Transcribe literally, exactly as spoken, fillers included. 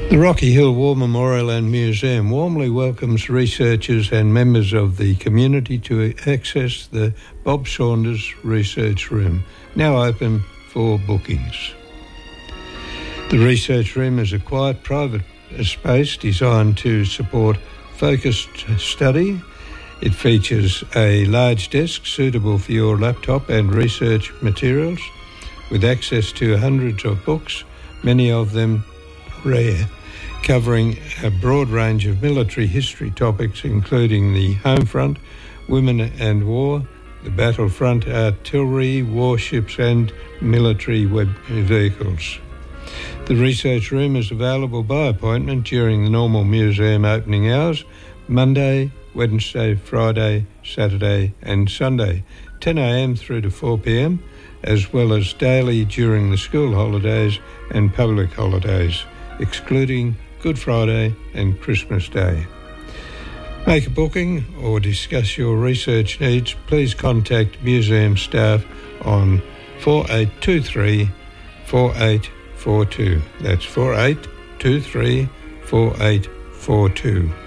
The Rocky Hill War Memorial and Museum warmly welcomes researchers and members of the community to access the Bob Saunders Research Room, now open for bookings. The Research Room is a quiet, private space designed to support focused study. It features a large desk suitable for your laptop and research materials, with access to hundreds of books, many of them rare, covering a broad range of military history topics, including the home front, women and war, the battlefront, artillery, warships and military vehicles. The research room is available by appointment during the normal museum opening hours, Monday, Wednesday, Friday, Saturday and Sunday, ten a.m. through to four p.m, as well as daily during the school holidays and public holidays, excluding Good Friday and Christmas Day. Make a booking or discuss your research needs, please contact museum staff on four eight two three, four eight four two. That's four eight two three, four eight four two.